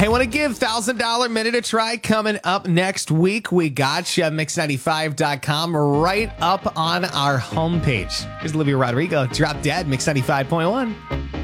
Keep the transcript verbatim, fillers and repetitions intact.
Hey, want to give one thousand dollars minute a try coming up next week? We got you. mix ninety-five dot com right up on our homepage. Here's Olivia Rodrigo. Drop Dead, Mix ninety-five point one.